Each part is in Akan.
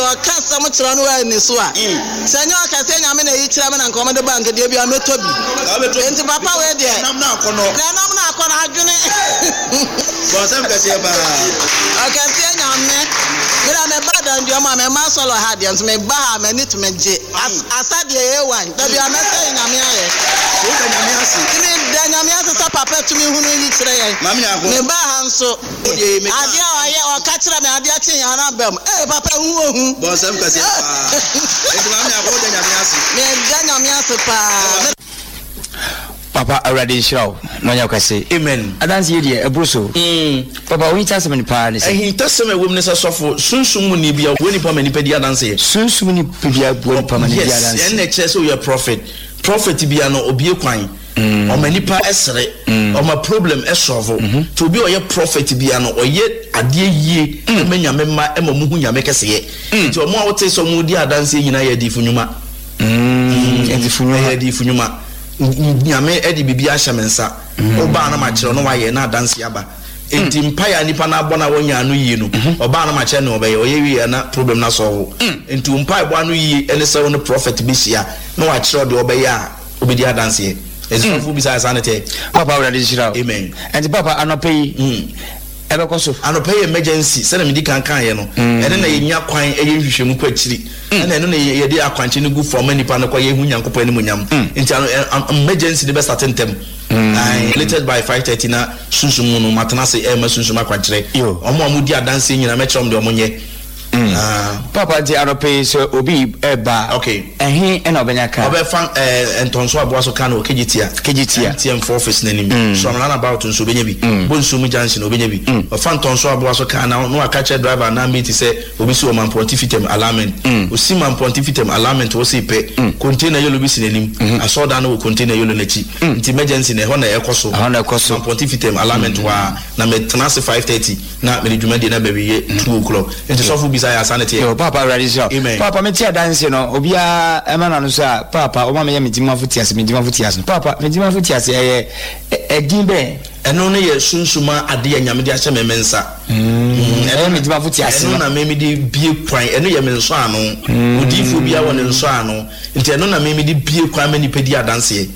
wa kasa mo chira no wa ni so a senyo akase nyame na yi chira me na nko me de bank de bia metobi enti papa we de nam na akono adwene bo sam kase ba akase nyame mira me bada ndio ma me ma solo ha de me ba me nit me je asade e1 da bia me say nyame aye so ka nyame asi me da nyame asi sa papa tumi hunu yi chira yen me ba ha nso ade aye o ka chira me ade achen ya na bam papa hu ohu bo sam kase ba enti mami akọ da nyame asi me da nyame asi pa Papa already show no nya kwase amen adanse ye de ebroso papa won tasem ni pa ni se ehin tasem ewom ne sofo sunsum ni bia woni pa mani pedi adanse ye sunsum ni bia woni pa mani bia adanse yes en neche so you prophet bia no obie kwan o mani pa esre o ma problem e solve to be oye prophet bia no oye ade yie emanyame ma emamu hu nyame kese ye nti o mo a wote so mu di adanse nyina ye di funyuma di funyuma nyame edi bibia ahyemensa oba na ma kire no waye na dance aba enti mpaya nipa na abona wonya anu yi no oba na ma kire no obeye oye wi na problem na solve enti mpaya bo anu yi ene se won prophet bisia na wa kire de obeye a obedi dance ye ezifu bisa sanete papa already shira amen enti papa anope ebe koso anope emergency se na medi kan ye no ene na yenya kwan eye hwehwemu kwa kiri ene no ye de akwanche ne gu from nipa no kwa ye hu nyankopɔ ne munyam enti emergency de be start ntem related by 5:30 na sunsumu no matana se ma sunsuma kwankyere omo amudi adanse nyina me kyerem de omonye papa di anope so obi eba okay ehin ena obenya ka obefan entonso aboaso ka na okegitia TM for office nanim so am learn about nso obenya bi bonsumu junction obenya bi ofan tonso aboaso ka na no akache driver na meet say obi si o man pontifitem alignment o si man pontifitem alignment wo si pe container yellow bi si nanim aso da na wo container yellow na chi nti emergency na ho na ekoso man pontifitem alignment wa na me transit 5:30 na me dwuma de na ba wiye 2 o'clock nti so fu bi sanity yo papa already show papa me tia dance no obia emana no so papa o ma me ya medima futias papa medima futias edin be eno ne ye sunsuma ade ya nyame de ache memensa eno medima futias eno na me di bie kwan eno ye menso ano odifo bia won nso ano nti eno na me di bie kwan mani pedi adanse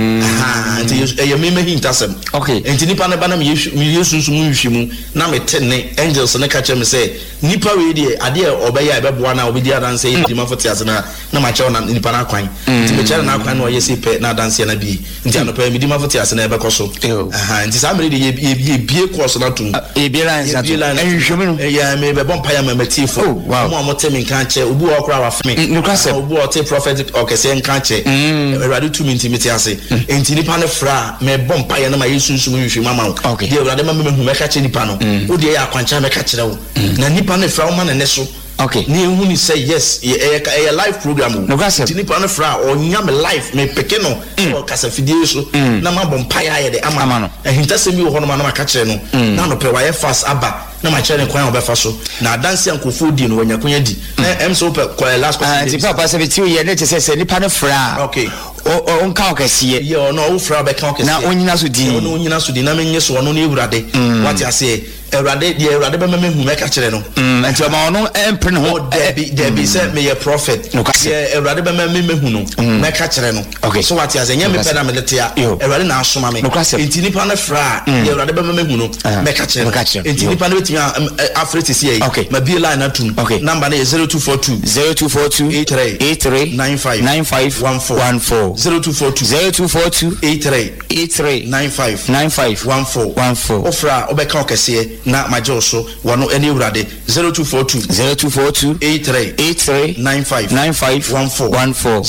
nti ye me hintasem okay nti nipa na ba na me yesunsumu nhwimu na me tenne angels ne ka che me say nipa we die ade obeya ebeboa na obedi adanse medima futias na ma che na nipa na kwan nti me che na kwan no ye sepe na adanse na bi nti anopa medima futias na ebekoso nti samre de ye bie course na tum biela enhwemu ya me be bompa ya mametifo mo amotemi kan che obu okra wa fme obu ote prophetic okese nkan che erade tu minti ase enti nipa ne fra me bompa ya na ma yesunsu mu hwehwe mama de erade ma me hu me ka che nipa no o de ya akwancha me ka kire wo na nipa ne fra wo ma ne so okay ni hu ni say yes a live program ti nipa ne fra o nya me live me peke no o kasa fidie so na ma bompa ya ye de ama no ehintase mi wo ho no ma na ka kire no na no pe wa ye fast aba na ma kire ne kwan obefa so na adanse ankofo di no wanya konya di na emso pe kwa last question ti papa se biti ye ne te se nipa ne fra okay o nka okasiye ye no o fra be ka okasiye na onyina so di no onyina so di na menye so no na ewurade what you say erade de erade be mehu me ka kire no enti o ma ono empre ne ho debi say me ye prophet ye erade be mehu no me ka kire no so what you say nye me pe na me letia erade na asoma me enti nipa na fra ye erade be mehu no me ka kire enti nipa na betia afriti see ye ma bi line na tum number na 0242 83 95 14 0242 83 95 14 ofra obeka okese na majoso wano eni urade 0242 83 95 14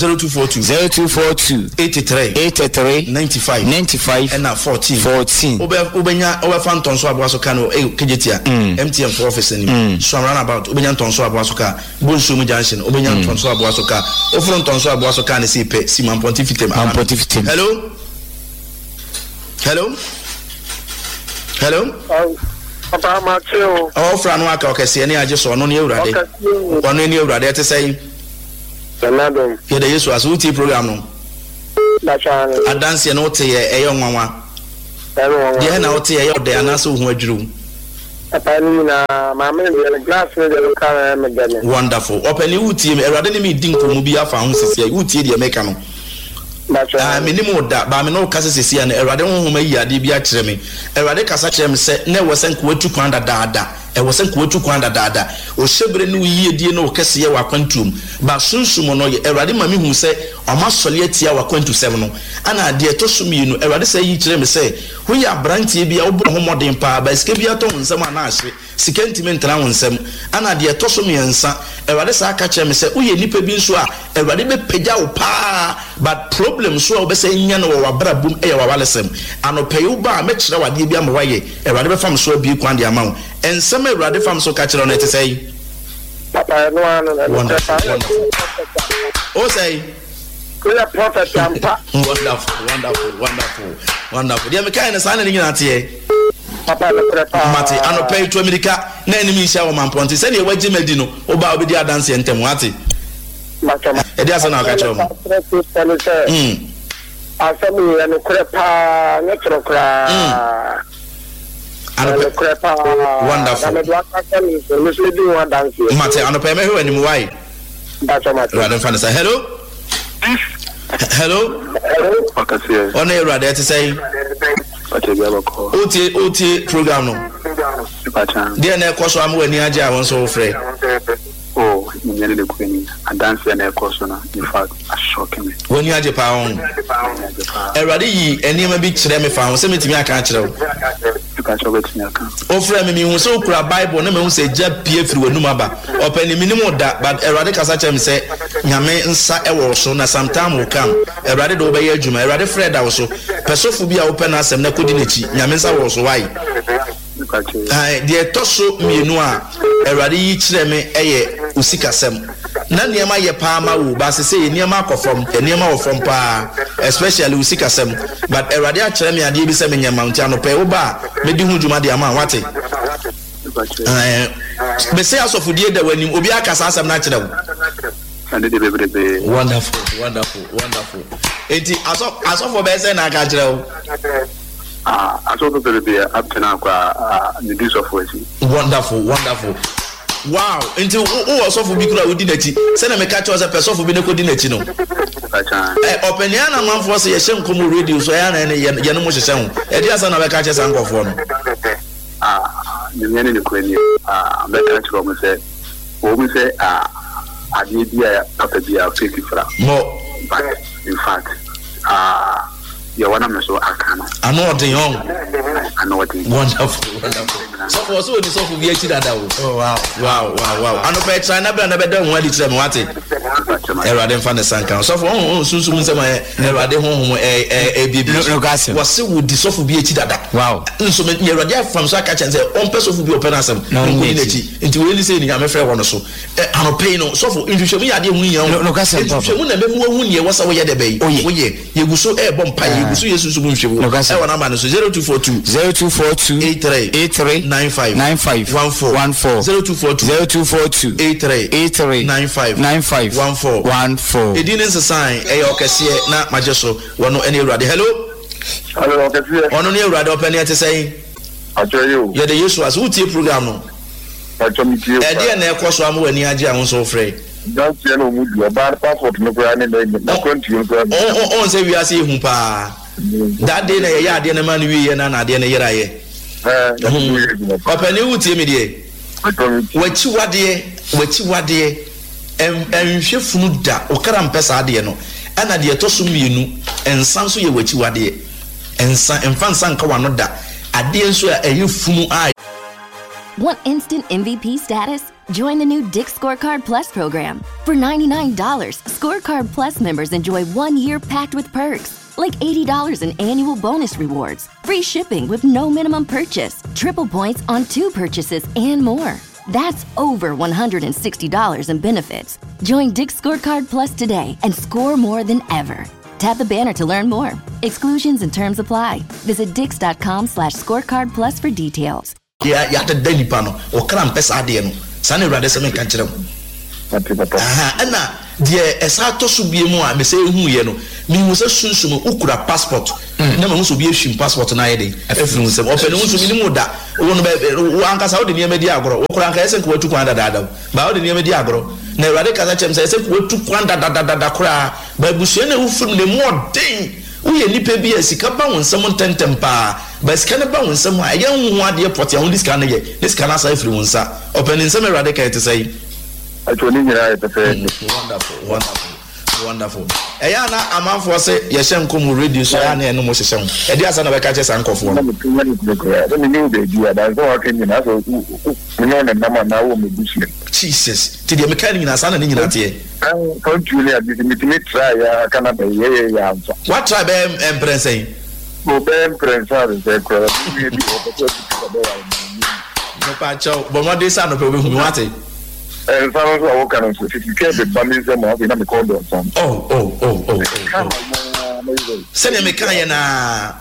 0242 83 95 and 14 obenya obefa ntonso aboaso ka no kejetia MTN for office ni so run about obenya ntonso aboaso ka bonsumu junction obenya ntonso aboaso ka ofro ntonso aboaso ka ne sipe siman pontifitem hello Papa Mateo ofra no aka okese ne age so no ne ewurade ono ne ewurade te sei Fernando ye de Yesu aso ti program no Lachane adanse ne wote ye eyo nwanwa ye na wote ye de anaso hu adwuru Wonderful. Open you team, a rather me dink to be a found, you tear the American. Minimum that, but I know Cassis and a rather whom may be at me. A rather Cassachem said, never sent quote to Quanda Dada. I wasn't quote to Quanda Dada, or Shebre New Year, dear no Cassia or Quantum, but soon Sumono, a Radimami who say, or must Solieti our Quantu Seven. And I dear Tosumi, a rather say each them say, we are Branty be open home in power by Scabiaton, someone asked. Sikentiment round some, and I dear Tosumi and son, a rather catch him say, we nipe bin swa, a radibe pejao pa, but problems so be saying yan or brabum air wallesem, and no payuba, metch our dibiam way, a radibe farm so be quandy amount, and some radibe farm so catch on it to say, Papa, wonderful. Oh, say, prophet, wonderful. Dear Mekay is signing in at here. Mate, ano pay to America, na enemy shower man ponti. Send you what Jimmy Dino, Oba be there dancing and Temwati. It doesn't know catch on. I said, me and crepa, natural cry. Wonderful. Mate, ano pay me who any why? Rather fun say hello. Hello. On a rather to say. OT program no. Dear na koso am wani age awon so free. Oh, you need the queen and dance na koso na. In fact, a shocking me. Wani age pa on. Erade yi enema bi kire me fa ho se metimi aka kire wo. O free me hu so kura Bible na me hu se ja pie firi wanum aba. Opani minimum da but erade kasa chem se nyame nsa e wo so na sometime will come. Erade do be adwuma. Erade free da wo so. Pesofu bi a open asem na kodi nechi. Nyame nsa wo so why. The toso mienu a erade yi kire me eye usikasem na niema ye pa ma wo ba se say niema akofom niema wo from pa especially usikasem but erade a kire me ade bi se me nyama ntia no pe wo ba me di hu djuma de ama wate be say asofu die da wani obi akasa asem na kire wo wonderful enti asofu be say na ka kire wo I saw the baby up to now, the use of words. Wonderful. Wow, until also for Bikura with Dinati, send a catch as a person for Binoco Dinatino. Open Yana man for say a shem come radio, so I and Yanamush sound. It is another catches and go for the men in the Queen, better to come and say, what we say, I did be a fake for more, but in fact, you want to so I know the young. I know what wonderful. So for so the so for be that. Oh wow. I know pay China be na be don wadi tire me wate. Erade fan the sankan. So for sunsun se ma erade honhom bibi. No gas. Was se would so for be that. Wow. So me erade from so catch and say on person for be open asem. No nechi. Into we say ni am frɛ won so. I no pay no so for intuition me ade hu yan. No gas. Intuition na be mu hu ne wo sa wo ye de be. Wo ye. Ye gu so e bom pa ye. So yesu so bunhwe wo e wana ma no so 0242 83 95 14 0242 83 95 14 edin nsesan e okese na majeso wono ene urade hello okese wono ne urade opani ate say ajoyo ye de yesu as utie program no ajomitie e de na ekoso am wani age ahun so frɛ don't you know mudu about passport no kwa ne na continue on say we are see hu pa that day na ya de na man wi ye na de na yera ye opani utie me de wachi wade enhwe funu da okara mpesa ade no ana de etoso mienu ensan so ye wachi wade ensan emfansan ka wano da ade nso a funu a. Want instant MVP status? Join the new Dick's Scorecard Plus program. For $99, Scorecard Plus members enjoy 1 year packed with perks, like $80 in annual bonus rewards, free shipping with no minimum purchase, triple points on 2 purchases, and more. That's over $160 in benefits. Join Dick's Scorecard Plus today and score more than ever. Tap the banner to learn more. Exclusions and terms apply. Visit dix.com/scorecard plus for details. Ya ta dani pa no o kra mpesa ade no sane urade se me kan kire mo ana de esa to so bie mu a me say hu ye no me hu say sunsum ukura passport na me hu so bie hwim passport na ye de afiri hu say open hu so mi mu da wo no be anka sa wo de niam di agoro wo kura anka ese ko watu kwan dada ba wo de niam di agoro na Awurade kasa chem say ese ko watu kwan dada kura ba busua na hu fim le mu odin wo ye nipa bi asika ba won nsam ntentem pa ba sika na ba won nsam a ye hu ade pot ya won diska na ye diska na sa afiri won sa open nsam Awurade ka ete say actually wonderful eya na amanfo se ye hye nkom radio so ya na eno mo hye hye e dia sa na be ka che san kofo no Jesus ti dia mechanic na sa na nyina te what try be empressing no pa chao bo mo de sa no pe be hu mi wate and some of our kind of certificate the bamism of in a condom. Oh. Send me can na.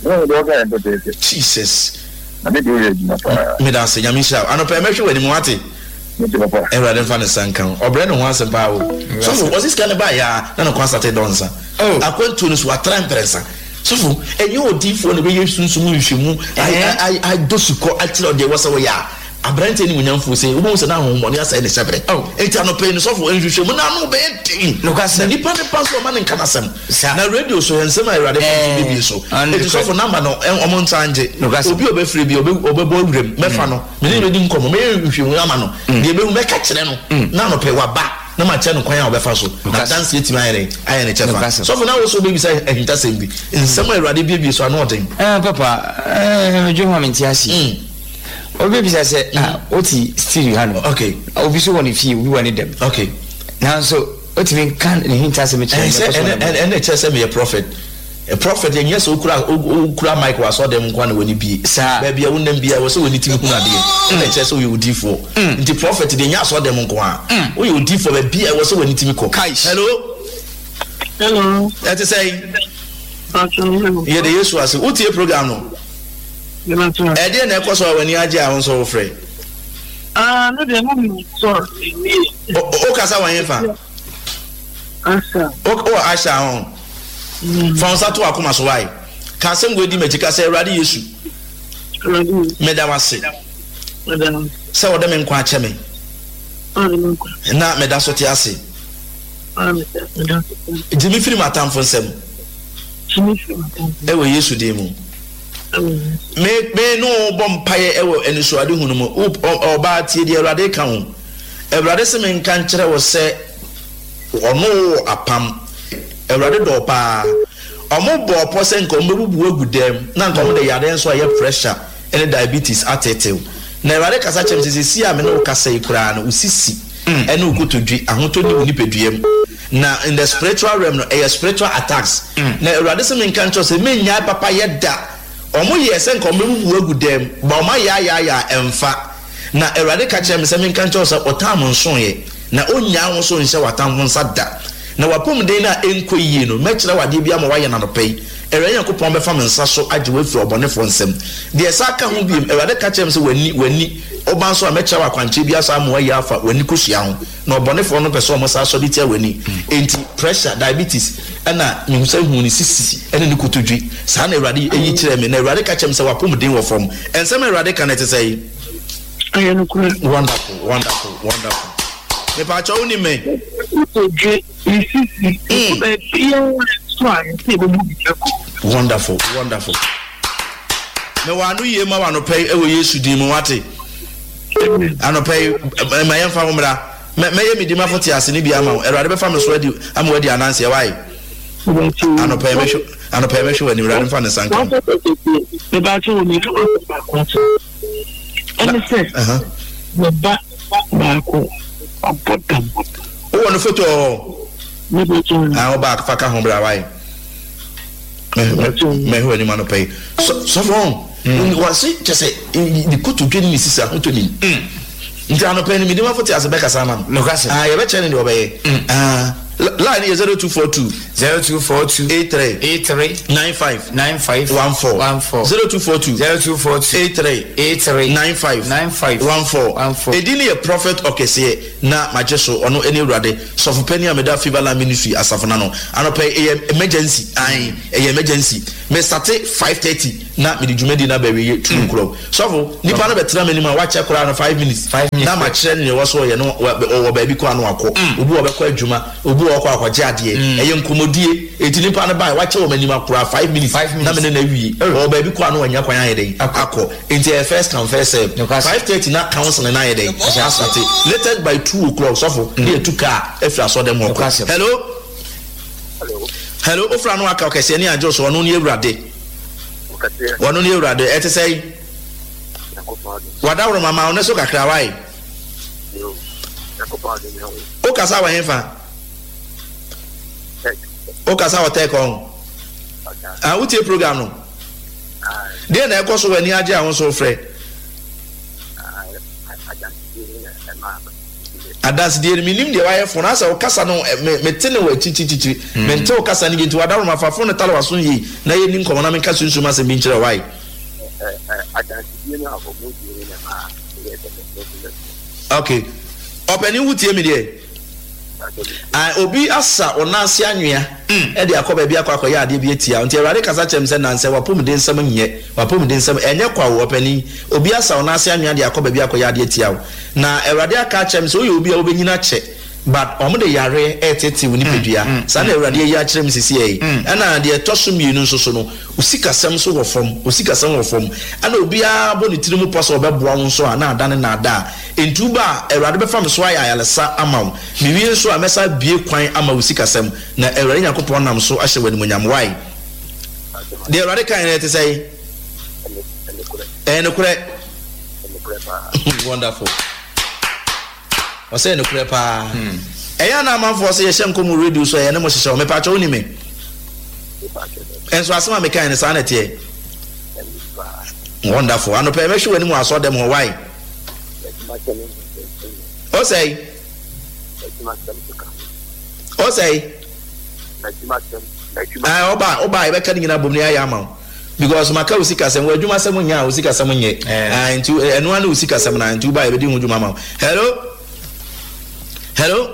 Jesus. I mean, me da say Yamisha. I no pay me hwe ni mo ate. Everybody fan san kan. Obre no wan se ba o. So was this kind by ya na no constate donsa. Akwantu no so atran presa. So enye odifo no be yesunsumu nhwemu. I dosuko atiro de wasa wo ya. Abrante ni munyamfo se wo se na hommoni asa ne sebre enti anope ni sofo enhwehwe mu na no be tin no ka se nipa ne paso ma ne nkanasem na radio so ensem Awurade paso bi so enti sofo number no omo ntanje obi obefre bi obebo wurem mefa no me ne di nkomo me nhwehwe ama no de be hu me ka kire no na no pe wa ba na ma che no kwan ya obefa so na dance yeti aye ne chefa sofo na wo so be bi say ehita sem bi ensem Awurade bi so ano oden papa mejo ho menti asi obi bi say oti still hano okay obi so woni fi obi woni dem okay now so oti bin kan ne hinta se me che and the church say me a prophet and yes okura mic was so dem kwa na woni bi ba bia wonnam bia wo so woni timi hu na de the church so we odi for the prophet de nya so dem kwa we odi for ba bia wo so woni timi ko hello that is say yeah the yesu as oti program no e dey na ekoso wani age a won so wo frɛ no dey no me sorry o kasa wan yefa Asha o Asha on fonsa to akoma so wai ka sem go di magika say Awurade Yesu meda wase se wo de me nkwa ache me na meda so ti ase jimi firi matamfo nsem ewe Yesu de mu me no bompaye ewo enisuade hunu mu oba tie de Awurade ka ho Awurade se me nka nkyere wo se ono apam Awurade do pa omo bo po se nko mbebubu agudem na nko de yade nso aye pressure ene diabetes atetew na Awurade kasa chem sisi a me no kasa ikura na usisi ene ukotodwi ahoto ni unipeduem na in the spiritual realm no spiritual attacks na Awurade se me nka ncho se me nya papa yeda omo yese nko mbebubu agudem ba oma ya emfa na Awurade ka chem se me nka ncho se otam nso ye na onya wo so nse watam nsa da na wapom den na enko yie no mekira wade bia ma waye na no pei Awurade Yakopon be fa mensa so age wafiri obonefo nsem de saka ho biem Awurade ka chem se wani oban so a mekira wakwanche bia so am waye afa wani kohyia ho na obonefo no pese omo sa so de tia wani enti pressure diabetes na nyumsa hu ni sisi ene ni kotodwi sa na Awurade eyi kire me na Awurade ka chem se wapom den wo fom ensem Awurade ka na te say wonderful me pa cho uni me wonderful me wanu ye ma wanu pay ewo Yesu din mu wate ano pay ma yemfa homra me ye mi di ma foti ase ni bia ma Awurade be fa me so adi am wadi ananse e wai ano pay me sho wani Awurade fa ne sanka me ba cho ni ene se me ba ko apotam o wono foto me be cho a o ba fa ka hombra wai me ho ni mano pay so from wasi just the kutu dwani ni sisa hoto ni nti ano pay ni mi di ma foti as be kasa ma no kasa ye be chene ni obaye line is 0242 83 95 14 0242 83 95 14 edini a prophet okese na majeso ono eni urade sofu penny ameda fever line ministry asafuna no anope emergency emergency me start 5:30 na me djumedi na bawe 2 o'clock sofu nipa no betra mani ma wa check na 5 minutes na ma kire ne wo so ye no wo baabi ko anu akọ obi obekọ adwuma obi wo akọ ade eye nkomodie eti nipa no bai wa che wo mani ma kura 5 minutes na me na wi wo baabi ko anu anya kwan ayede akọ enti first come first serve 5:30 na council na ayede ja start later by 2 o'clock sofu dey to car efra so dem work hello ofra no aka okese ni ajo so onu ni ewurade wonu ni ewurade ete sei wadawro mama one so kakra wai o kasa wa henfa o kasa wa take on utie program no dey na ekoso wani age ahun so frɛ adas die mi nim de wa fo na sa o kasa no metene wa chichichichi mente o kasa ni genti wadawro mafa fo ne talo waso yi na ye ni nkomo na me kaso nsuma se bi nkyere wai adas die na abo mo die na ma okay openi wutie mi de obi asa onase anwea e de akoba bia akwa ya ade bi etia nti Awurade kasa chem se nanse wapom de nsam nye wapom de nsam enye kwa wo openi obi asa onase anwea de akoba bia akwa ya ade etia na Awurade aka chem se oye obi a obenyina che but omo de yare etete woni pedua sa na Awurade ya kyerem sisi e na de etosum yenu nso so no usikasem so wo fom ana obi a bo ne tirimu poso obeboa nso a na adane na ada entuba Awurade be fam so ayalesa amaw mi wi nso a mesa bie kwan ama usikasem na Awurade yakopon nam so ahye wani munyam wai de Awurade kan ne te sei enekure wonderful o say enekure pa eya na amanfo say yehye nkomu radio so ene mo hyehyɛ o me pa cho ni me enso asema me kan ne sa na tie wonderful ano pe me hwe wani mu aso dem ho wai o say oba ebe kan nyina bom ne ya ma because maka usika sem wadwuma sem nya usika sem nye ntu eno ana usika sem na ntu ba ebe di hudwuma ma hello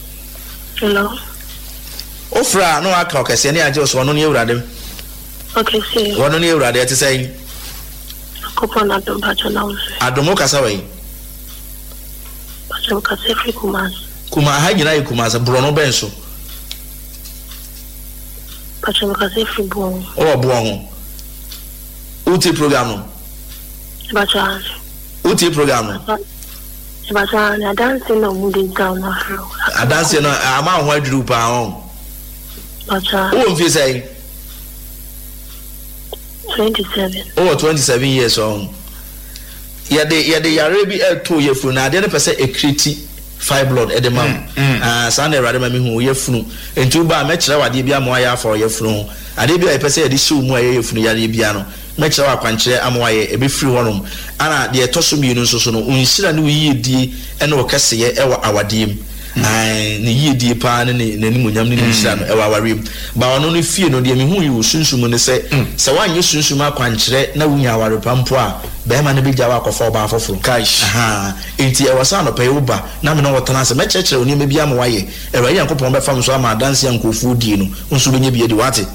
ofra no aka okese ne aje so no ne Awurade okay see wono ne Awurade ate sai akopon adom bacho na wo adomo kasa wai bacho kasa fi kuma ha nyina yikuma sa bro no benso bacho kasa fi bon o bo ho uti program no bacho uti program no bacho na dance no mudi down na flow a dance no ama ho aduru pa ho bacho o mfi sai 27 oh 27 years on yade yare bi eto yefunu na ade ne pese ekriti fibroid edema sa na Awurade ma me hu yefunu entu ba me kire wade bia mo aye afọ yefunu ade bia pese yade hyew mu aye yefunu yare bia no me kire wa kwankire amoaye ebe free honom ana de etosum yinu nso so no unhira ne uyidi ene okeseye ewa awadiem ne yidi pa ne nimunyam ne nhira no ewa awarem ba ono no fie no de me hu yi sunsumu ne se wanye sunsumu akwankire na wunya aware pampo a be ma ne beja wa akofo ba afoforo enti ewasa no pe uba na me no wotana se me chekere oni me bia mo waye Awurade Yankopon be fam so ama danse yankofu die no nso benye bia di wate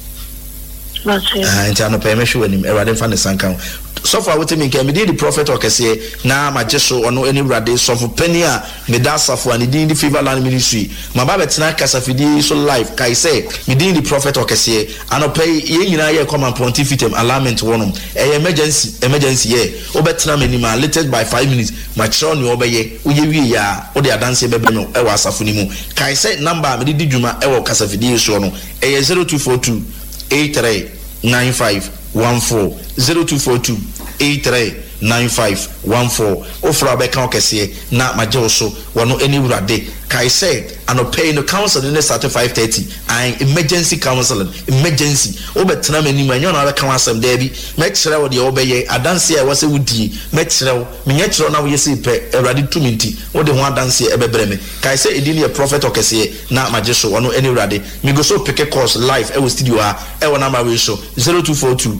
enti ano pe me hwe wanim Awurade fa ne sankan so far with me can be the prophet okese na majeso ono any Awurade so for penny a me da safo ani din the fever land ministry ma ba betina kasafidi so live kai say me din the prophet okese ano pay ye nyina ye come pontifitem alignment wonum emergency ye obetina menima latest by 5 minutes ma chiro ni obeye uye wie ya o de adanse bebenyo e wa safo ni mu kai say number me di djuma e wo kasafidi so no e 0242 839514 0242 839514 039514 ofra be kan kese na maje so wono eni wurade kai said anope no council in start 5:30 and emergency counseling emergency obetena mani manyo na be kan asem da bi me kire wo de obeye adanse e wose wudi me kire wo menye kire na wo yesi pe awurade tuminti wo de ho adanse e bebre me kai say edini a prophet okese na maje so wono eni wurade me go so pick course live e wo studio a e wo number we so 0242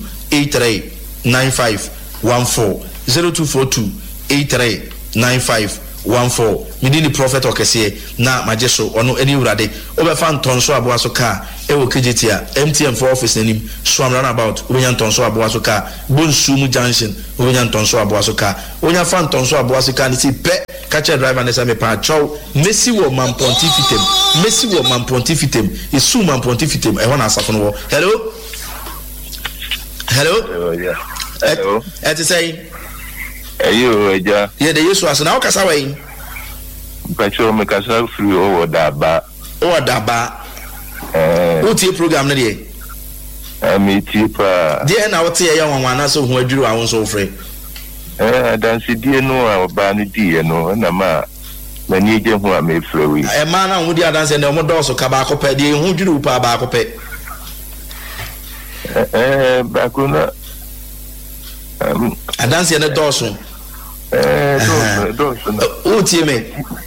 839514 0242 839514 midini prophet okese na majeso ono eni urade obefa ntonso aboaso ka e wo kejetia MTN for office nanim swam run about onya ntonso aboaso ka bonsumu junction onya ntonso aboaso ka onya fa ntonso aboaso ka ni si pe catcher driver na me pa chow mesi wo mampontifitem isu mampontifitem e hona asafo no hello yeah. Hello. Eti say Ayo eja. Ye de Yesu asana o kasa we. Pacho me kasa free o daba. O daba. Uti program na de. Me tipa. De na wote ye wanwan na so hu adwuru awon so free. Dansi die no a ba ni die no na ma mani je hu a me free we. E ma na hu di adanse na mo do so ka ba ko pe de hu dwuru pa ba ko pe. Ba ko na adanse na doso doso o tie me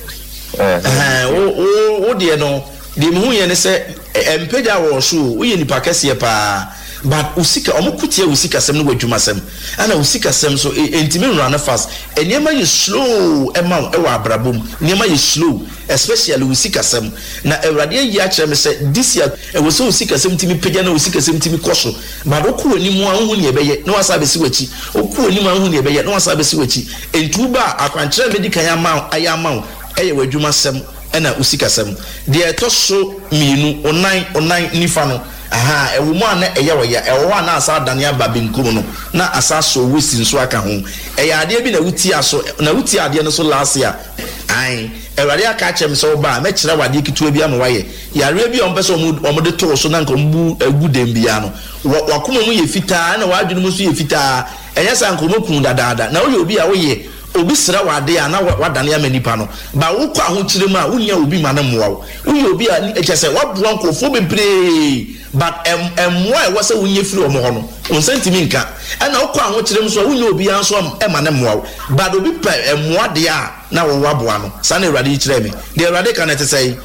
o de no de mu ye ne se empeja wo so o ye nipa kese pa but usika omukutie usika sem no wadwuma sem ana usika sem so entimi run fast enema you slow ema e wa abrabom enema you slow especially usika sem na awrade yi a kire me se this year e wo so usika sem timi peja na usika sem timi koso but okwo ni mu anhu ne ebeye na wasa be si wachi okwo ni mu anhu ne ebeye na wasa be si wachi entuba akwankire medical ayama eye wadwuma sem ena usika sem de etoso mienu onan nifa no aha ewo mu ana eya woya ewo ana asa dane aba benkum no na asa so wisi nso aka ho eya ade bi na wuti aso na wuti ade no so last year ai eware aka chem so ba me kire wade kitu bi am waye yare bi on pese om de to so na nko mbu agudem bia no wakoma mu ye fitaa na wadwunu mu so ye fitaa eya sa nko mokun dadaada na wo ye obi a wo ye obi sira wade a na wadane ya manipa no ba wo kwa ho kire mu a wo nya obi ma na moa wo ye obi a ekese waboa nkofo bebre but emwa e wase wo nye firi omo ho no on sentimi nka na wo kwa ho kire mu so wo nya obi anso e ma na moa wo but obi pa emwa de a na wo waboa no sa na Awurade kire me de Awurade kan ete say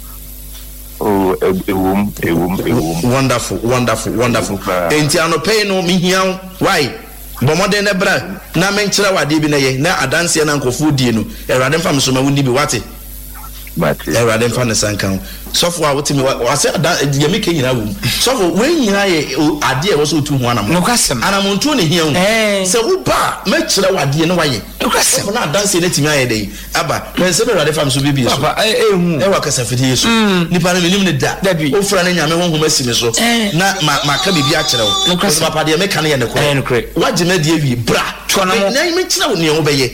oh ewum wonderful enti anopay no mihia why bomoden ne bra na menkira wade bi na ye na adanse na nkofo die no Awurade mfa me so ma woni bi wate Awurade mfa ne sankan sofo a wotimi wase ye meke nyina wo sofo we nyina ye ade e wo so tu ho anam no kwasem anam ntu ne hia wo se wo ba mekira wade ne waye no kwasem na adanse ne timi aye dei aba men se Awurade fam so bibi so papa hu e wa kasa fidi yesu nipa na menim ne da o fra ne nyame honhom asimi so na maka bibi a kire wo papa de meka ne ye ne ko waje na de awie bra na mekira wo ne wo beye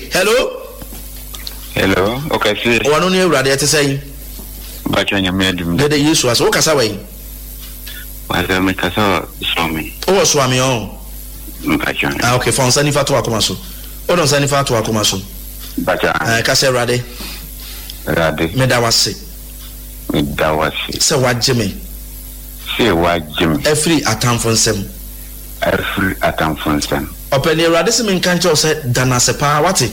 hello okay see wanu ne Awurade ete say bacha nyame adum de yesu aso kasa wai wala me kasa swami o swami on bacha okay fon sani fatu akoma so o don sani fatu akoma so bacha kasa Awurade me da wase se wajeme every atamfonsem openi Awurade se me nkan che se dana se pa wate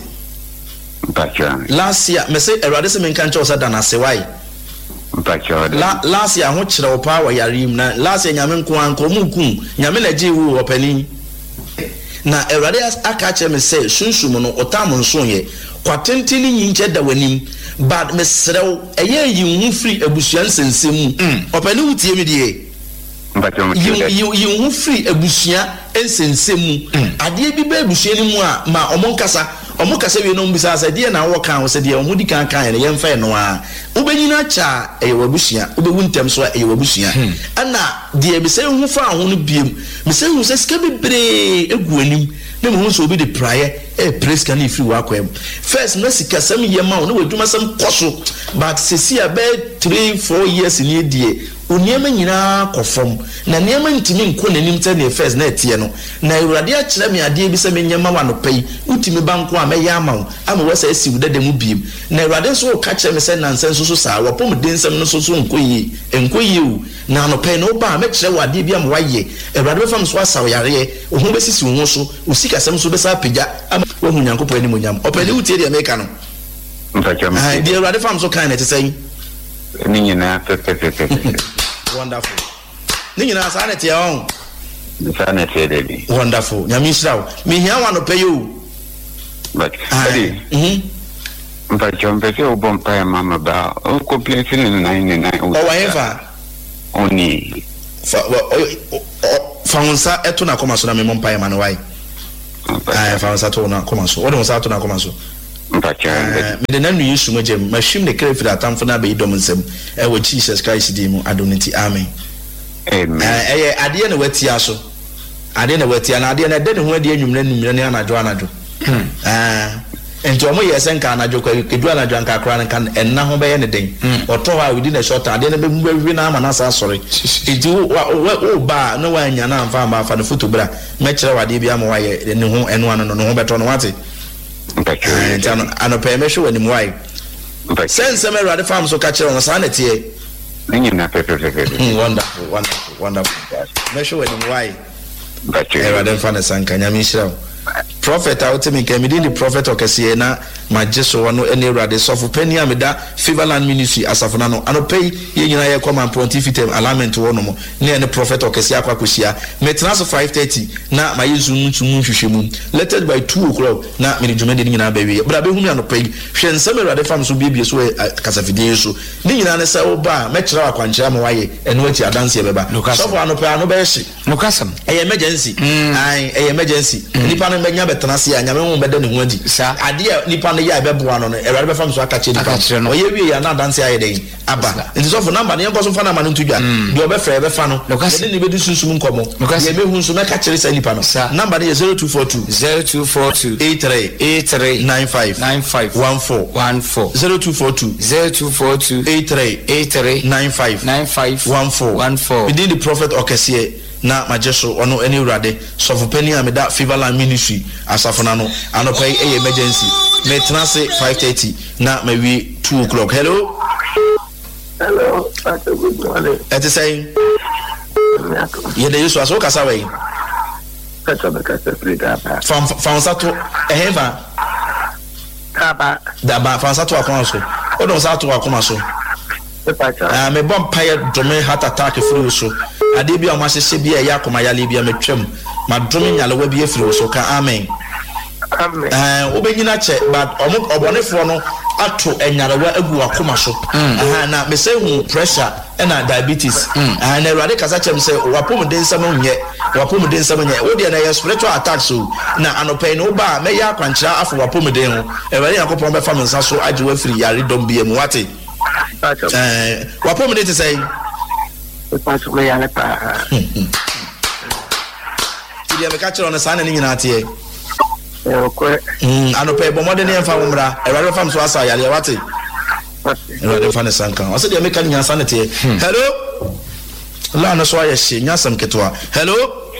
last year me say Awurade se me nkan che se dana se wai last year ho kire wo pa wa yarim na last year nyame nko anko mukum nyame na ji wu openi na Awurade aka che me say sunsumu no otam nso ye kwatentini nyinche da wanim bad me serew eye yi hu free abusuan sensem openi wutie me die yi hu free abusua ensensem ade bi ba abusua ni mu a ma omokasa we no mbisa asa die na wo kan wo se die omudi kan ne yemfa no a ubenyina cha eye wabusua ubewu ntem so eye wabusua ana die bi se hu fa ho no biem me se hu se ska bebre egu anim na me hu so obi de praye praise kan ifri wa kwem first na sika sam ye ma no waduma sam koso but se si abe 3-4 years ni die oniema nyina kofom na niema ntimi nko nanim te na first na etie no na Awurade a kyerɛ me ade bi sɛ menyama wa no pɛi utimi banko a mɛyɛ ama wo ama wasa esi wo dede mu biem na Awurade nso ka kyerɛ me sɛ nansen so saa wapom densɛm no so nkoyi o na no pɛi no ba mɛkyerɛ wo ade bi ama wayɛ Awurade bɛfam so asa wo yare o ho besisi wo so o sika sɛm so bɛsa apagya ama wo hu Nyankopɔn ani monyam ɔpɛni utie de America no mpatwa de Awurade fam so kan na te sɛ ni nyina wonderful ni nyina sa na te on sa na te dey wonderful nyame nhyira wo me hia wa no pɛ yo but mpatwa mpɛsɛ wo bom pa mama ba o complain ni 99 o wa eva oni fa unsa eto na koma so na me mom pa ma no wai fa unsa to na koma so wo de unsa to na koma so mpatwa me de nanu Yesu magem mahwim ne kra fira atamfo na be dom nsem e wo Jesus Christ di mu adoniti amen amen ade na watia so ade na watia na ade na de ne ho ade anwumna ne anadwo enti omo yesen ka anadwo kwa kedu anadwo anka akra ne kan enna ho be ye ne den oto ha within a short ade na be wi na ama na sa sorry enti o ba no wa nya na amfa ma fa ne foto bra me kire wade bi ama wa ye ne ho eno ano no ho beto no wate anope me hwe wani mwai sense me Awurade fam so ka kire won sa na tie nyina pepe wonderful me hwe wani mwai Awurade fa na sanka nyame nhyira prophet out me ke me di prophet okese na majeso wono ene Awurade sofo pani ameda Favorland ministry asafona no anopei ye nyina ye come and pontificate alignment wono mo ne ene prophet okese akwakosia metena so 5:30 na mayezu ntumu hwehwemu lettered by 2 o'clock na me djumede nyina ba wi bra be hu me anopei hwe nsem Awurade fam so bibie so kasafidie so ne nyina ne se wo ba me kira akwankyira ma waye ene wati adanse ye beba sofo anopei ano ba hye nokasam emergency emergency nipa no benya betenase ya nyame ho beda ne ho adi ade nipa no ya beboa no Awurade be fam so akache nipa oye wie ya na dance aye den aba nti so for number ne enko so fa na ma no ntudwa de obefa be fa no de ne be di sunsum nkomo ye be hu so me ka kire sa nipa no number ne 0242 83 95 14 83 95 14 within the prophet okese na majeso ono ene Awurade sofo pani ameda Favorland ministry asafona no anopai emergency me transe 5:30 na mawi 2 o'clock hello good morning at say ye de Yesu aso kasa we kasa frida fa sato eheva daba fa sato akon so o don sato akon so me bom paye dome heart attack free so ade bi o ma hye bi e yakoma yale bi metwam ma dome nyalewa bi afiri so ka amen obenyina che but obonefo no ato enyarewa agu akoma so na me say hu pressure na diabetes na Awurade kasa chem say wapom den nsam nye wo de na your spiritual attacks so na anopai no ba me ya akwankyira afo wapom den ho Awurade yakopon be fa me nsa so ajewa firi yare dom bi em wate wapom den te say paso me ya pa ti me ka kire on sa na ni nyina tie okay anopai bomode ne emfa womra Awurade fam so asa yare wate Awurade fa ne sanka o se de me ka nya sa na tie hello la no so ayehye nya sam ketwa hello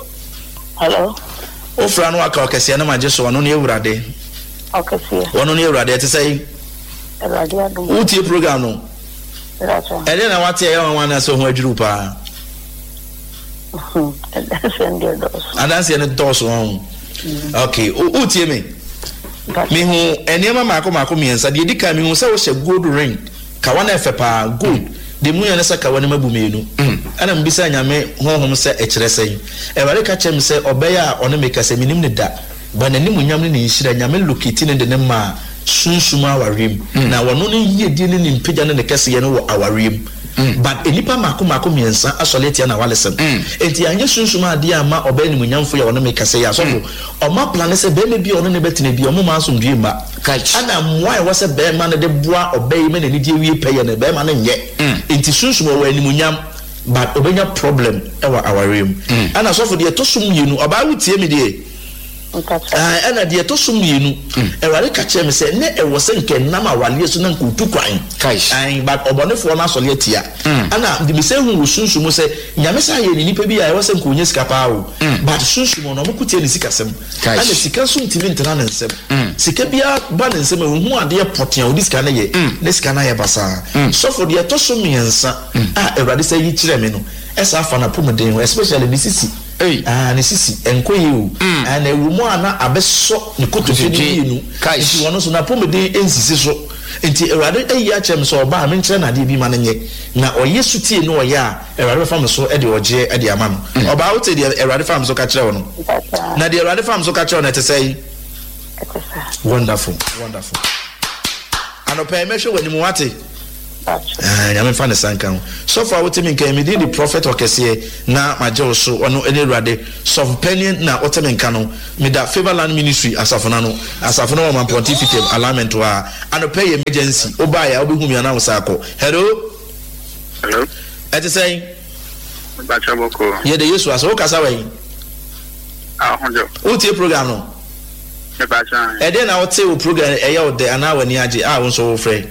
ofra no aka okese na majeso wono ne Awurade okese wono ne Awurade te say Awurade adum utie program no ele na wate ya wana so ho adwuru pa adanse ne dos won okay utie me hu enema mako miensa de dika me hu se wo hye gold ring ka wana efe pa gold de mu yana saka wana mabumenu ana mbisa nyame honhom se ekire sen Awurade ka chem se obeya ono meka se minim ne da bananim nyam ne nhira nyame lokiti ne de ne ma sunsuma awarem na wono ne yedi ne mpagya ne kese ye no wo awarem but enipa mako miensa asolete na walesem enti anye sunsuma ade ama oba ne munyamfo ye wono meka se ya so oma plan se be me bi ono ne betene bi omo ma asomdue ma ana moa e wose be ma ne de boa oba yi me ne die wie peye ne be ma ne nye enti sunsuma wo animunyam but obenya problem e wa awarem ana so for de to sum yenu oba wutie me de ana de to so mienu Ewrade ka kire me se ne e wo se nke nam awale so na nkutu kwan but obonefo na asole atia ana de me se hu sunsumo se nyame sa ye ni nipa bi a e wo se nkonye sika pa wo but sunsumo no mokutie ni sika sem ana sika so ntimi ntena na nsem sika bia ba na nsem hu ade potia odi sika na ye ne sika na ye basa so for de to so miensa Ewrade se yi kire me no esa afa na pomeden especially the sisi ne sisi enkoyi o na ewumu ana abeso ne kotofidi nu nti wono so na pomeden ensisi so nti Ewrade ayi achem so oba me nkire na de bi ma nye na oyesu tie no oya Ewrade fam so e de oje e de ama no oba wote de Ewrade fam so ka kire wono na de Ewrade fam so ka kire wono te say wonderful anopa me hwe wani mu wate nyame fa ne sankan so far what me kan me di the prophet okese na majo so ono Ewrade soft penny na oteme nka no me da Favorland ministry asafona no man pontificate alignment wa anopa emergency oba ya obehu mi na wosako hello et say bachaboko ye de yesu aso kasa wen honjo o tie program no e bacha e de na o tie o program e ya o de ana wani age won so wo frɛ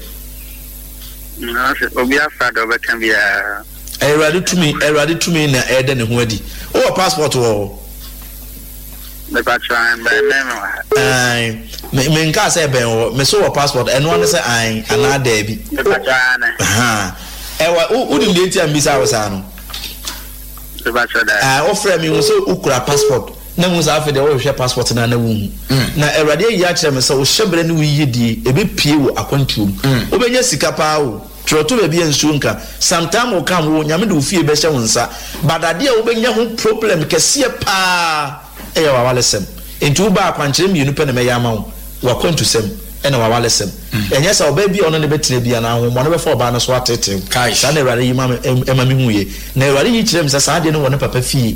Obia Fado can be Ewrade tumi na ede ne ho adi. O passport wo. Me ba try by me nka say ben wo me so passport eno ne say an ana da bi. Me ba try na. Ewa u di ndeti ambisa wo sa no. Me ba try da. O frɛ me wo so ukura passport. Na mu za afi de wo hwe passport na wu mu. Na Ewrade yi a kire me say wo hyebre ne wo yidi ebe pie wo akwantuom. Obenya sika pa wo. Troto be bia nsu nka sometime o kam wo nyame de ofie be hye wonsa badade a wo benya ho problem kese pa e ya wawalesem enti wo ba akwankyere mienu pe na me ya ma wo wakwantu sem e na wawalesem enye sa oba bia ono ne betire bia na ho mo no be fa oba no so atete sa na Ewrade yi ma me huye na Ewrade yi kire me sa de no wo ne papa fie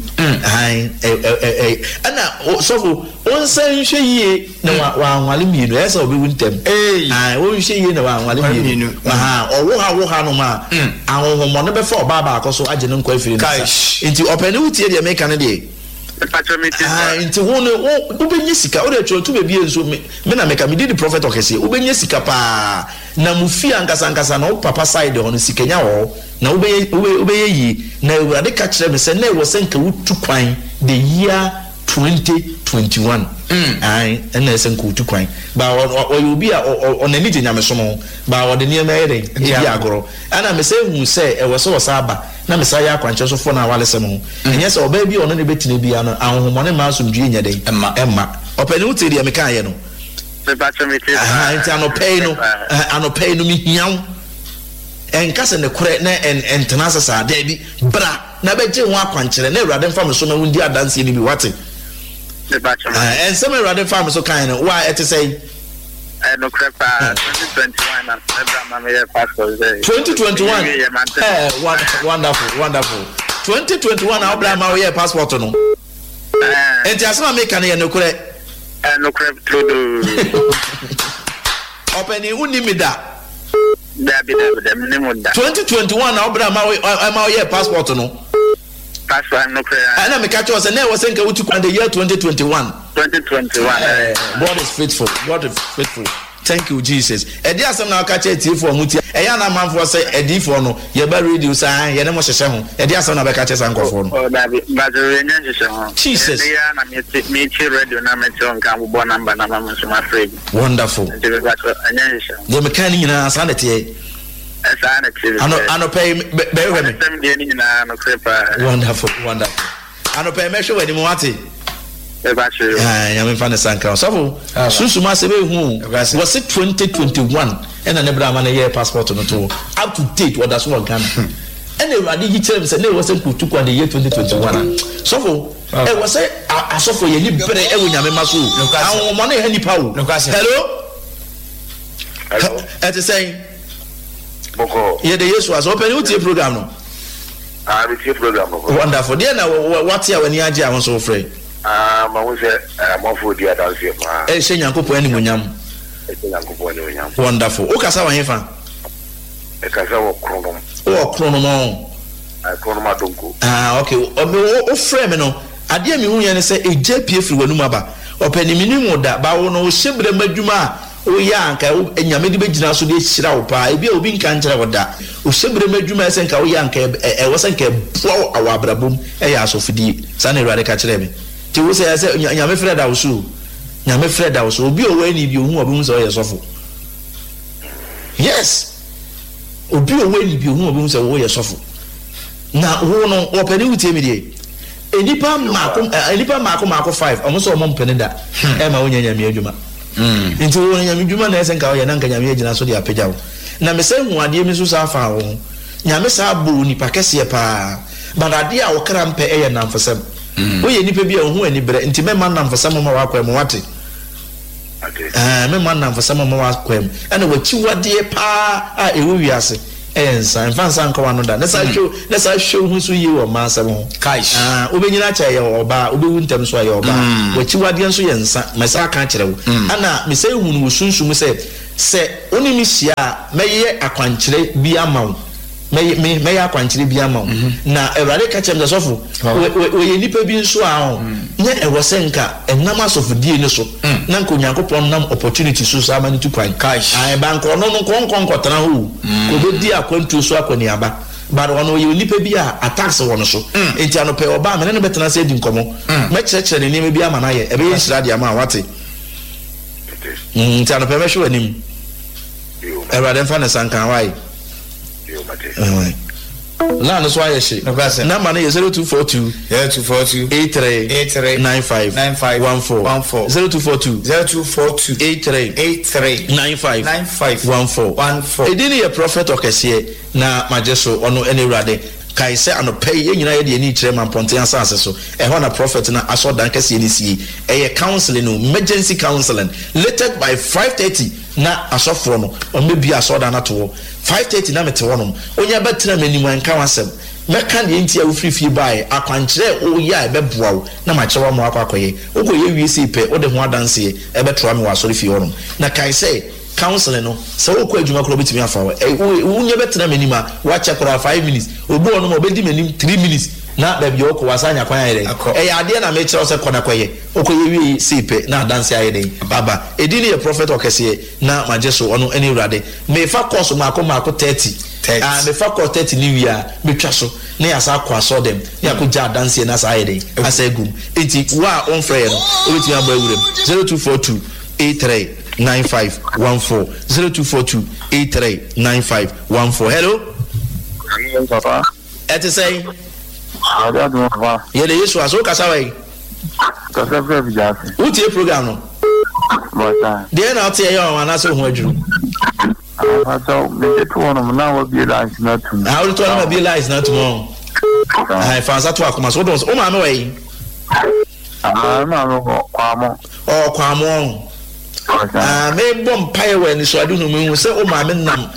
ana so fo onsan hwe yie na wa anwale mienu esa obi wuntem wo hwe yie na wa anwale mienu owo ha no ma ahonhomo no be fa oba ba akoso age ne nkwa afiri nti opene wutie de make ne de nti wono wo benye sika o de chotu be bie nso me na meka me di the prophet okese wo benye sika pa na mufi ankasa na papa side ho no sikanya wo na wo be yi na Ewrade ka kire me se na wo senka wutu kwan the year 2021 and na senka wutu kwan ba o obi a onani je nyame so no ba o de ne mayere e agoro ana me se hu se e wo so aba na me sa ya kwanche so fo na wale se mo enye se oba bi ono ne betine bia no ahonhomo ne ma so ndue nya den emma opani uteri me kan ye no me ba chomete nti anopay no mi hiaw enkase ne kore na entena sasa da bi bra na beje ho akwankyere na Ewrade mfa me so na wundi adanse ni bi wate me ba chomete ensem Ewrade mfa me so kan no wa ete say no crepa 2021 na Abraham me passport 2021 wonderful 2021 na Abraham we passport no enti asema me kan ye no kure no crep todo openi unimida da 2021 na Abraham we passport no passport no kure ana me catch us na we senka wutu kwa the year 2021 God is faithful thank you Jesus edi asem na aka che tie for muti eya na manfo se edi for no ye ba radio sa ye ne mo hyehye ho edi asem na be ka che san kofo no o da bi ba ze nya hyehye ho Jesus ya na me chi radio na me che nka bo number na ma so ma free wonderful edi be ba nya hyehye ye me kan nyina sa na tie esa na tie ano pay be we me tem de nyina no crepa wonderful ano pay me hwe wani mo wate nyame fa ne sanka so susuma se be hu was it 2021 and an Abraham na year passport no to up to date what that's what Ghana and Ewrade yi kire me say na was kutu kwa the year 2021 so was say asofo ye ni bere e wo nyame maso awon mo na he nipa wo hello et say boko ye de yesu as open utie program no we tie program wonderful there na what ya wani age awon so free ma wo se mo fo di adanse ma e she nyankopon ani munyam wonderful o kasa wan yefa e kasa wo kronom no kronoma donko okay o frame no ade mi hu ye ne se eje pie firi wanum aba opani minimum da ba wo no hyebre madwuma o ya anka enyame de begina so de hyira wo pa ebi obi nka nkyere wo da o hyebre madwuma ese nka wo ya anka wo se nka bua awabrabom ya asofidi sana Awurade ka kyerɛ me ti wo se nyame frɛ da wo so nyame frɛ da wo so obi o wani bi ohu obi hu se o yɛ sɔfo yes obi o wani bi ohu obi hu se o yɛ sɔfo na wo no opani wutie me de enipa mako 5 omuso omo mpene da e ma wonya nyame adwuma nti wo nyame adwuma na ese nka wo ye na nka nyame agina so de apagya wo na me se hu ade mi so sa fa wo nyame sa bo nipa kese pa badade a wo kra mpe e ye namfosam wo ye nipa bi a hu ani bre nti me man namfosam ma wa kwam wate me man namfosam ma wa kwam ana wachi wade pa a ewo wiase ensa mfansa nko wano da na sa show hu so yi wo ma asem ho kaish obenyina cha ye oba obewu ntem so ye oba wachi wade nso ye nsa mesa ka kire wo ana me say hu no sunsun se oni mi hia meye akwankyere bi amawo meye akwankyere bi amawo na Awurade ka chem da sofo we nipa bi nso a ho nye ewo se nka enam asofo die ni so na nko Nyankopon nam opportunity so sa mani tu kwan ai banko no nko tana ho ko be di akwantu so akwani aba but ono ye nipa bi a attacks won so enti anope oba me ne betena se di nkomo me kyerɛkyerɛ ne bi ama na ye ebe ye hyira de ama wate enti anope me hwe anim Awurade mfa ne sankan wai la no so ayeshi number na 0242 83 95 14 0242 83 95 14 edini ye prophet okese na majeso ono ene Awurade kai se anopay ye nyina ye de ani kire man ponte asase so ho na prophet na aso dan kase ni sie counseling no emergency counseling later by 5:30 na asofro no o mebi aso dan na to 5:30 na mete wonom onya betra manimu anka wasem meka de ntia wo frifie bae akwankyere o ya ebeboa wo na makyerwa mo akwakoye okoye wiese pe o de ho adanse ebetoa me wasori fie wonom na kai se counseling no se wo ko adwuma kro betimi afa wo nya betra manima wa chekora 5 minutes obi wonom obedi manim 3 minutes na baby oko wasanya kwan ayere ade na me kyerɛ se kona kwaye okoye wi sipe na adanse ayere baba edini ye prophet okese na majeso ono eni Awurade me fa course mako 30 me fa course 30 ni wia betwa so na ya sa kwa so dem ya ko ja adanse na sa ayere asegum enti wa on frɛ no obetimi aba awurem 0242 83 9514 0242 83 9514 hello papa ete say ada do papa ye le Yesu aso kasa wai kasa fe bijase utie program no bota de na utie ye on na so ho adwuru so me to one na wa bi life na tu how to na bi life na tu mo ai fansa to akoma so don o ma me wai ma no kwamo kwamo me bom pai we ni so adu no me hu se o ma me nam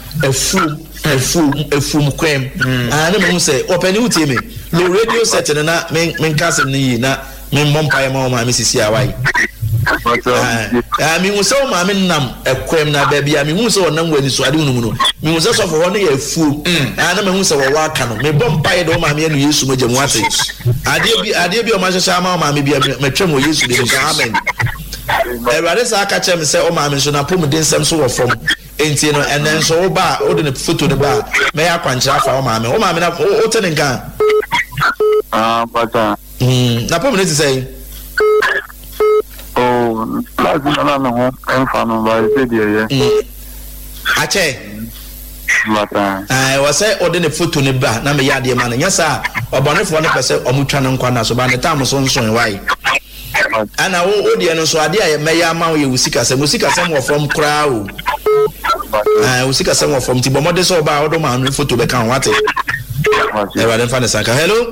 efum kwem na me hu se opani utie me lo radio set na men kasem ni na men bom pai ma me sisi awai mi hu se o ma me nam ekwem na ba bia mi hu se o nam wani so adu no mu no mi hu se so for ho no ye efu na me hu se wo aka no me bom pai do ma me anu Yesu magyamu ate ade bi o ma hyehya ma me bia me twem o Yesu de nka amen Awurade sa aka kyerɛ me sɛ o ma me so na pom de nsɛm so wɔ fam enti no enen so wo ba o de ne photo ne ba me ya kwankyerɛ afa o ma me na o te ne nka pata na pom ne ti sɛ lazima na no enfa no ba se die ye ache mata wa sɛ o de ne photo ne ba na me ya de ma no nya sa obonefo ne pɛ sɛ o mutwa ne nkwa na so ba ne tam so nson wai ana wo de no so ade a me ya ma wo ye usika sɛ wo from kra o usika sɛ wo from ti bomode so ba o do ma no photo be kan wate e wa den fa ne sanka hello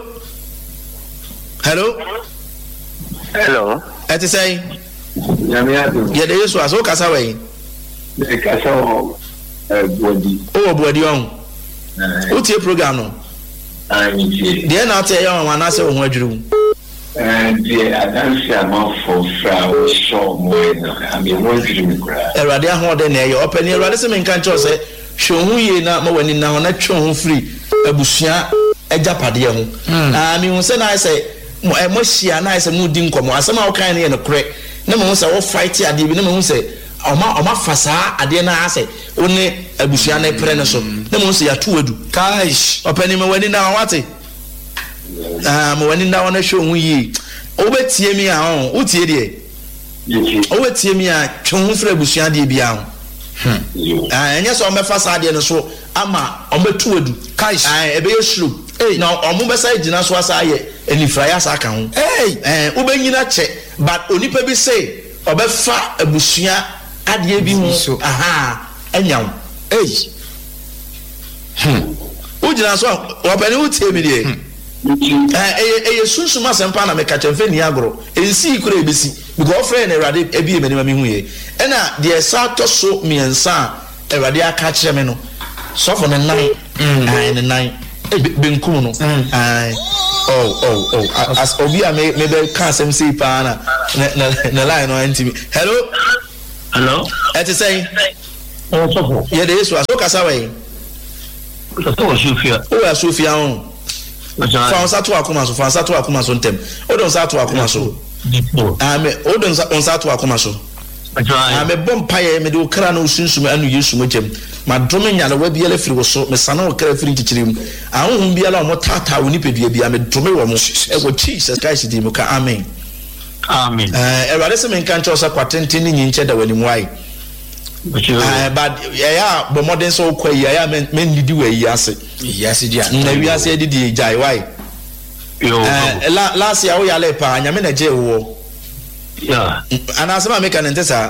ati say ya de Yesu aso kasa wai de kasa o body on o tie program no de na ate ya wan na se wo ho adwuru the Adansia for Frau Shaw Moena. I mean, one dream cry. Erade ahode na ye opani erade se menka ncho se hwehun ye na ma wani na ho na twehun free abusua ejapade ho mi hu se na se mo hia na se mu di nkomo asema wo kan ne ye no kore na mo say wo fight ade bi na mo say oma fasa ade na ase one abusua na pre ne so na mo say ya to adu kaish opani me wani na wate mo wani na wona show hu yi obetie mi a ho utie de obetie mi a twe hu fra abusua de bi a ho enye so me fasa ade no so ama ometu adu kaish ebe yesuru na omo besa gina so asa ye enifraya asa ka ho ubenyina che but onipa bi say obefa abusua ade bi ho enyaw ujina so obani utie mi de sunsu masempa na meka chemfe ni agro ensi kura ebisi because friend Erade ebi emeni mami hu ye na de sato so miensa Erade aka kire me no so for ne nan ne nan benkum no as obi a me be ka sem sei pa na line no ntimi hello et say so ye de yesu aso kasa we Sofia on Fansa to akoma so ntem odon sa to akoma so odon sa to akoma so me bom paye me de okra na osunsum anu Yesu magem ma dome nya na wabiele firi wo so me sana okra firi chichirim ahun biala o tata woni pedua bia me dome wo mo e go Jesus Christ di mo ka amen Erade se me kan cho sa kwatenten ni nche da wani mwai but yeah but modern so kwa ya men didi we yase dia na wiase didi jai why last year we ale pa nya me na je wo ana sama make an ntesa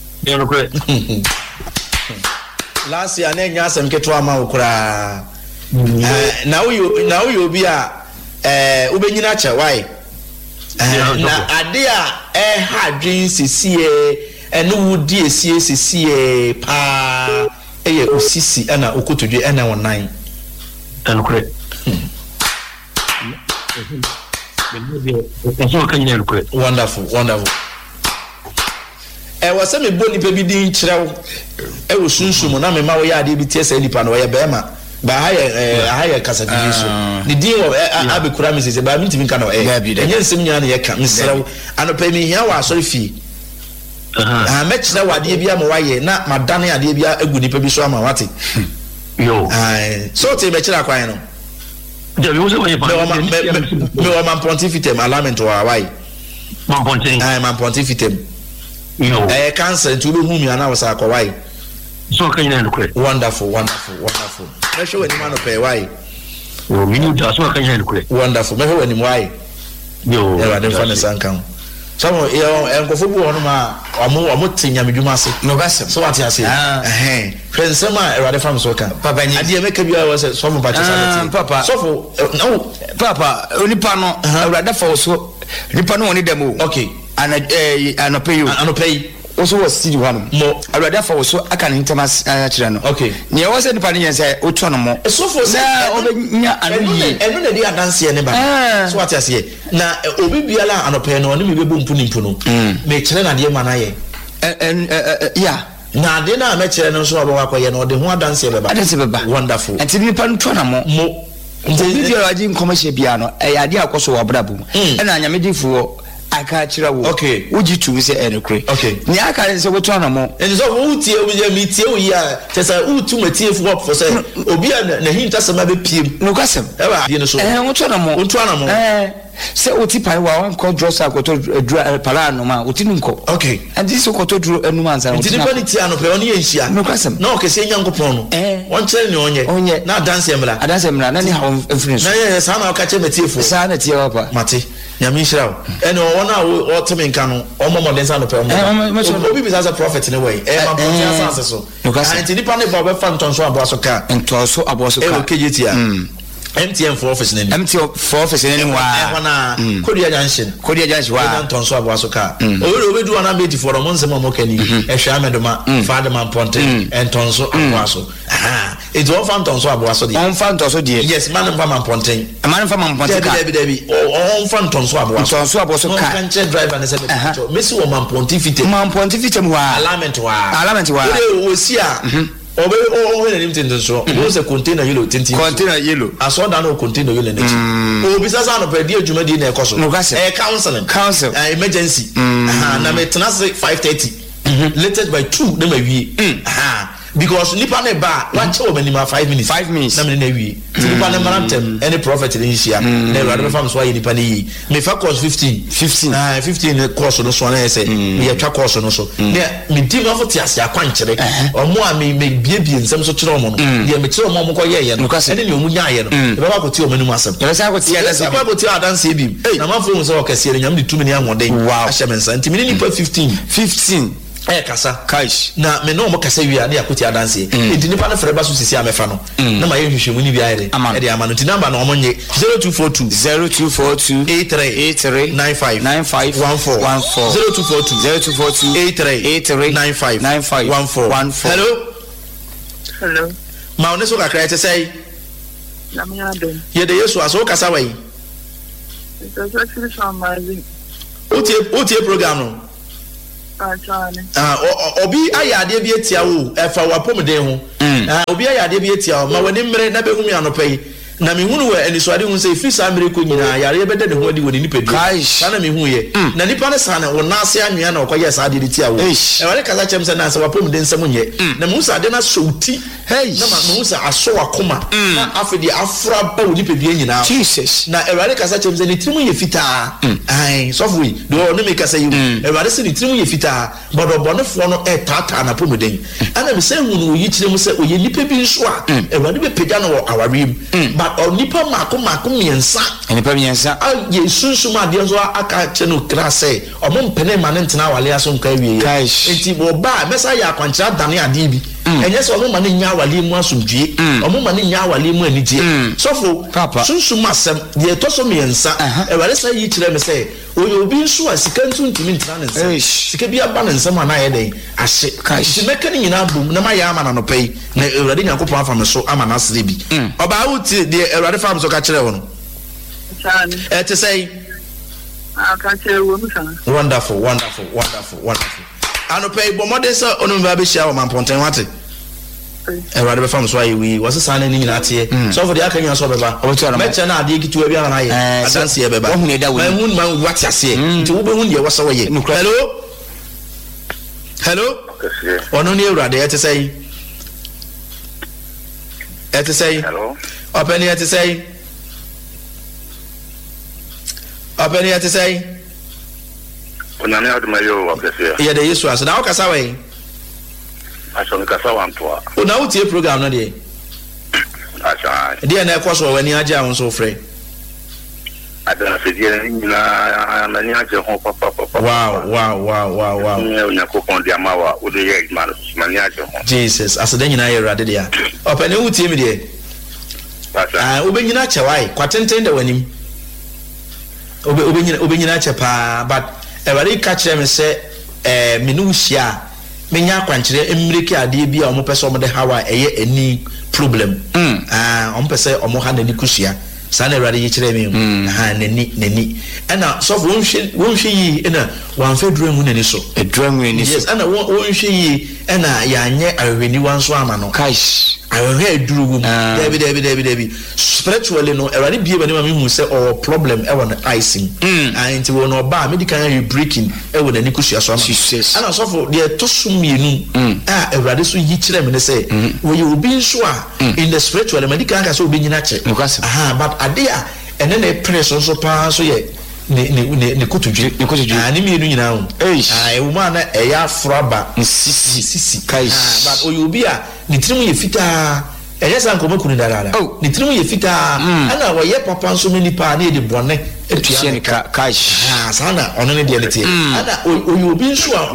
last year na nya asem keto ama okura na we obi a ubenyina che why na ade a ha dwen sisie enu wudi esie pa eye osisi ana okotodwe ana wonan anukure wonderful wase me boni pe bi din kirew wo sunsumu na me ma wo ya ade bi tie sa lipa no ye bema ba haye kasa di Yesu ni din wo abekura me se ba mintimi ka no enye nsem nya na ye ka msrew anopa mi hia wa asori fi mechira wade bia mo waye na madane ade bia agu nipa bi so ama wate so te mechira kwan no je we so waye pa me o man pontifitem alignment wa why man pontifitem cancer to be hu mi ana wasa ko why so kan ina no wonderful me show any man pay why we need to so kan ina no wonderful me show any why Erade fa ne sankan Samo enkofo bu wonu ma omo tinya medwuma ase no gasem so what you say Friendsema Erade fam so kan papa nyi ade make bia was so mo bache sanity papa so for no papa onipa no Erade fa so nipa no woni dem o okay anopay also was city one mo Erade fa so aka ne ntemas kire no okay ne was nipa ne yense oto no mo so for say obenya anuyi enu na dia dance ne ba so what you say na obi biala anopay no ne me bebu mpu no me kire na de manaye yeah na de na me kire no so abawakoye no de ho dance beba wonderful enti nipa nto na mo nti dia waji nkomahye bia no ade akoso wo abrabum na anyamedifuo aka kira wo okay uji tu se enukre okay ni aka se woto na mo eni so utie obi mi tie wo ya tesa utu matie fu up for say obi na hinta sama be piem no kasem e ba die no so woto na mo se oti pai wa wan ko dross akoto pala no ma oti nko okay and this akoto dro enu ansa oti ni paniti ano pe oni enhia no kasem no ke se nyankopon no won kire ni onye na dance emra na ni ha influence na ye sa na ka che matie fu sa na tie wa pa mate nyame nhira ene wona o temi nka no o mo modern sa no pe obi bi as a prophet in a way ma prophet asa so and ni pa ne ba be fa ntonso aboaso ka ntonso aboaso ka e o kejetia MTN for office nani MTN for office nani wa wana Kodia Junction wa ntonso aboaso ka obi du wana beti for mo nsema mo kani ehwe amedoma father man ponte ntonso aboaso it all fan ntonso aboaso di on fan ntonso di yes man ponte ka debi on fan ntonso aboaso ka kan che driver ne se be mesi wo man ponte wa alignment wa o si a obe o he nim tintin so o se container yellow aso da no container yellow nechi o bi sasa no pedi adwuma di na ekoso council emergency na me tena say 5:30 latest by 2 na ma wie because nipa ne ba wa che o manima 5 minutes na me na wie nipa ne marantem any prophet in Asia na radio fam so nipa ne yi me fa course 15 course no so na say me twa course no so na me di ma foti ase akwankyere omo a me biebie nsem so kire omo no ye me kire omo ko ye no ene ne omu nya ye no e ba ko ti o manima asem e ba ko ti adanse bi na ma fo so o kase nyam de tumi ne anwoden ahye me nsa ntimi nipa 15 kasa kaish na me no mo kasa wia na yakoti adanse enti nipa na freba so sisi amefa no na ma ye hwehwemu ni bia ere e de amano ti number na omonye 0242 83 95 14 83 95 14 hello ma oneso kakra ete sei na me adon ye de yesu aso kasa wai it's actually from my otie program no obi ayade bi etia wo efa wapomden ho obi ayade bi etia ma wani mmere na behumi anopai na mehunu we enisoade hu se fisa mmere ko nyina yare bede ne ho adi woni nipadua kana mehu ye na nipa ne sana wona ase anwea na okoye sa ade tia wo e wale kasa chem se na se wapomden nsem nye na mehu sa de na souti na mehu sa aso wakoma na afedi afra ba woni nipadua nyina Jesus na e wale kasa chem se ni trimu ye fita ai sofui do no me kasa yu e wale se ni trimu ye fita bodo bonefo no tata na pomden ana me se hunu yi kire mu se oye nipa bi nso a e wale be pega no awarim onipa mako miensa enipa miensa ye sunsuma de nso aka che no krase omo mpene ma ne ntena wale aso nka wie enti bo ba mesa ya kwankyira dane ade bi enye so omo ma ne nya wale mu asomdwie omo ma ne nya wale mu anije sofo sunsuma sem de to so miensa e wale sa yi kire me se oye obi nso a sika ntuntimi ntena ne nsa sika bi aba ne nsa ma na ye den ahye ti meka ne nyina bom na ma ya ama na no pei na ewrade nyakopon afa me so ama na sere bi oba wuti de ewrade fam so ka kire wo no to say wonderful ano pay bomode so onu mba be share o mamponten wate ewrade be fam so ayi wi wo se san ni nyina tie so for the akanyu so beba meche na ade kitu abi ana ye adanse ye beba ma hun man wate ase nti wo be hun ye wo so ye hello onu ni ewrade to say hello open here to say Abeni ati say onane adumayo wakese ya de Yesu asa na okasa we aso nkasa wantoa ona utie program no de acha de na ekoso wani aja won so frɛ adana fedie nyina na ni aje ho papa wow ne onyakopon de amawa wo de ye man mani aje ho Jesus asa de nyina ye rade de ya opene utie mi de acha obenyina chewai kwatenten de wanim obenyina chepa but every catch them say minusia menya kwankyere emmireki ade bi a omo pese omo de hawa eye any problem omo pese omo ha na likusia sa na every yi kire me nani ana so wonhwe yi na wanfa durangu nani so edurangu nani so yes ana wonhwe yi na ya nye awani wanso ama no cash awahwe edurugu David spiritually no every bie bani ma me hu say or problem e won icing and we no ba medical you breaking e won ani kusua so ama ana so for the tosumienu every so yi kire me say we you be so in the spiritual medical ka so obi nyina che but adea ene na pressure so pa so ye ne kotudwe ani mi enu nyina ho woman na eya afraba sisi but oyobi a ni tirimu ye fita eya san ko makunu dara ni tirimu ye fita ana wo ye papa nso ni pa na e de bone etua ne cash sana ono ne de lete ana oyobi nso a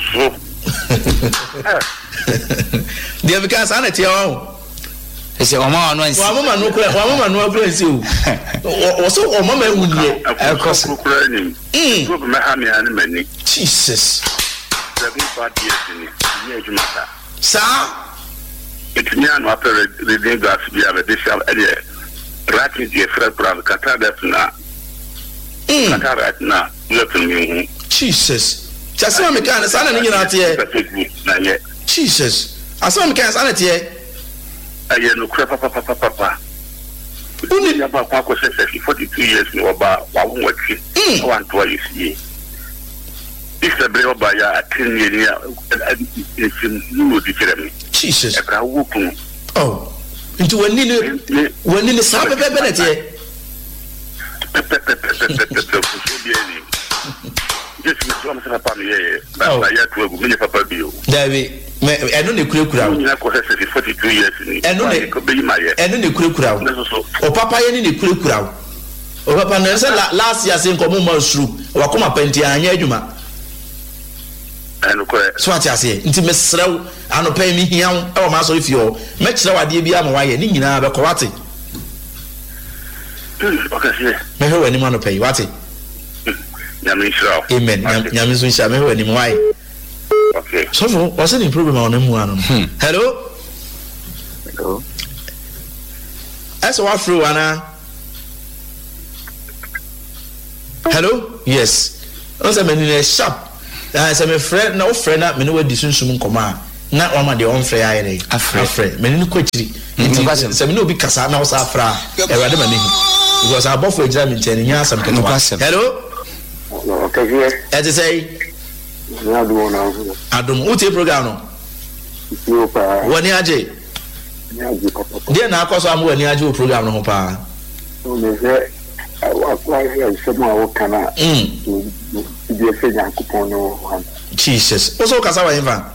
dia because ana tia wo ese oma no ansi wa mama no kura nsi o so o mama ehunye akos kura ni so be ha me an mani Jesus 7 years ni ejumata sa etnya no apere reading gas bi ave de shall ede ratin die fra pra kata da na kata rat na letin mi Jesus chase me kan sana ni nyina tie Jesus asa me kan sana tie aye no kura papa uni ya ba kwa 42 years ni oba wa wonwatwi wan to yi sie It's a brave by a 10 year. It's no different. Jesus. Oh, into when in the Sabbath, just some family. David, I don't know crowd. 42 years. And then the crowd. Or Papa in the crowd. Or Papa last year saying come on through. Or come up and Yuma. So what I say, intimate slow, and no pay me here. Oh, Master, if you're much slow, I did be am why and in a Bakwati. Okay, may who any man pay what it. Amen. Yamis, we shall know any why. Okay. So, what's any problem on them one? Hello? Hello. That's what through Anna. Hello? Yes. Also, I'm in a shop. As I'm a friend, no friend, I know what this is soon come out. Not one of the own free eye. A friend, many quickly. Some no because I know Safra, a rather many. Because I both examine 10 years. Hello? Okay, as I say, I don't want to program. One year, then I cause I'm when you do program no pa. Jesus. Also, Casawa Eva.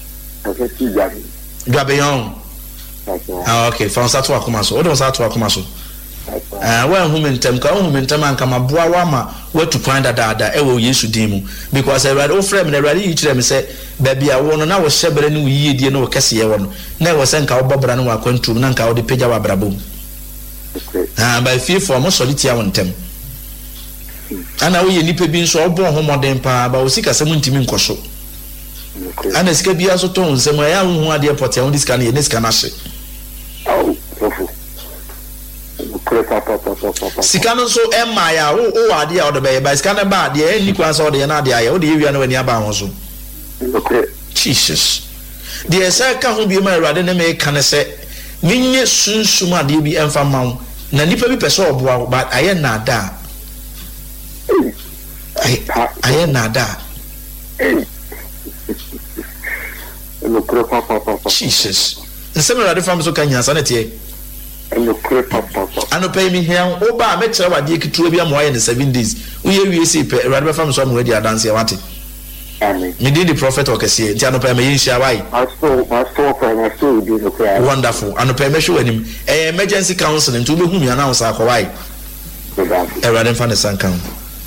Gabion. Okay, from Satua Kumaso. What was Satua Kumaso? Well, women and come a boawama, what to find that ever used to demo. Because I read all frame and I read each of them say, Baby, I want now was Shepherd and we did no Cassia one. Never sent our Bobrano went to Nanka or the Pejawa Brabo. By fear for most solitaire on them. And I will nip being so born home on them pa, but was sick as someone to me coso. And escape be also tones, and my own who are the airport on this canny and this canashe. Oh, Sicano so Maya, oh, idea of the bay by scanner bad, the any class or the Nadia, or the Avian when you're bound. Jesus. The Saka who be my rather than make can say, Minya soon suma DB and from Mount Nanipa be person, but I am not that. I am not that. Jesus. The similar other farms of Kenya sanity. And no pay me here. Oh, but I met our dear Kitubia more in the 7 days. We see rather from somewhere they are dancing. What it? Me did the prophet or Cassia, Tiano Pay in Shawai. Wonderful. And no pay me show him emergency counseling to whom you announce our Hawaii. A rather fan the sun count.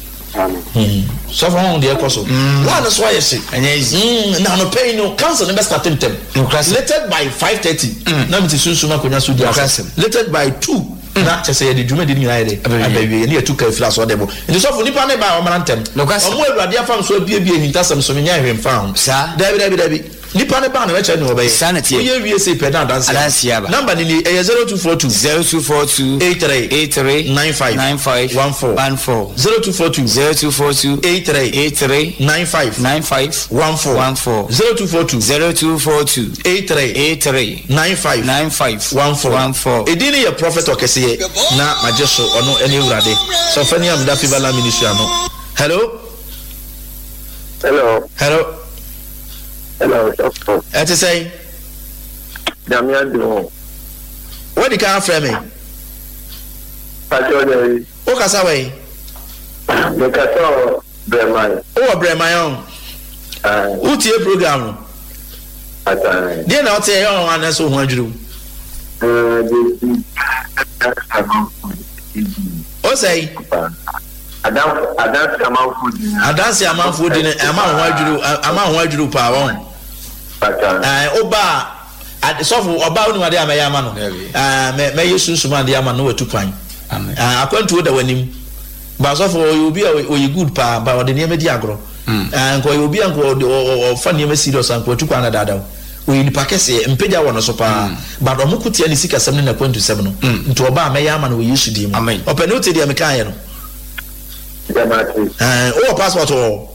So from the apostle. One is why I say, and now no pay no counsel and best attempt them. Lettered by 5:30. Now it is soon Kunya Sudia. Lettered by 2. Not to say the Juma didn't baby near 2 flash or demo. It is often Nipane by Omantem. No, where dear farms will be in Tassam so many him found. Sir, David. Nipane Ban, which I know by sanity. You say pedant number 0242 0242 83 95 14 0242 83 95 14 0242 83 95 14. It didn't a prophet or Cassie. Na majeso ono eni urade so fani am da fibala ministry ano. Hello at say Damian do what the car frame me Patrol o kasa we the kaso Breman on utie program ata dey na o te yon an so ho adwuru o say adansi amanfo di ama ho adwuru pa won oba sofo oba oni wade amaya ama no me yesunsuman de ama no watupan akwantu da wanim ba sofo obi oyi good pa ba ode ne medi agro anko obi anko fa ne serious anko watupan na dada we ni pakese mpeja wono so pa but omukutia ni sika 7 na 27 no nto oba amaya ama no we yesu di mu openuti de ameka ye no oh passport oh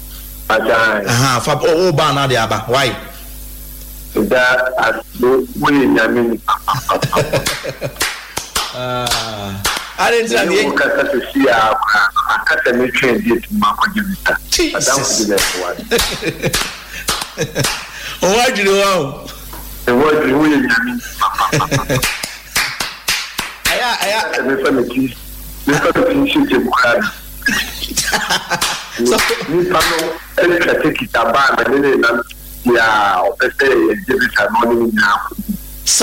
fa oh ba na de aba why that as we nyame I didn't say akasa me train date ma ko givita Jesus o wa jiri wa o e wa jiri wo yami aya me fa me ki shi ke bukari so ni pano ele ka take kitaba na nene na ya opese jebita no ni na sa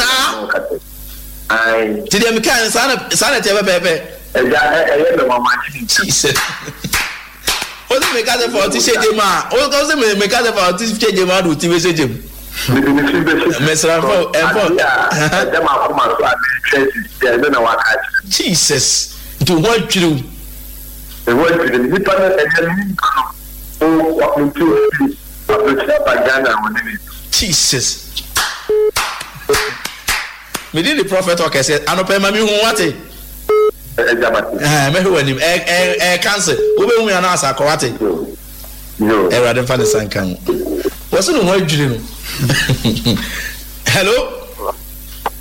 ai ti dem kan sana te bebe eya me mama Jesus o se me ka se for ti seje ma o ko se me ka se for ti seje ma do ti we seje mesra fo dem akoma so abi na waka Jesus to what you e what you ni pa na ni o wa mi tu a bagana woni Jesus me did the prophet okay say anope ma mi hu wate me hu anim cancel wo be hu ya na asa ko wate yo e rade fa ne sankan wo so no ho adwiri no hello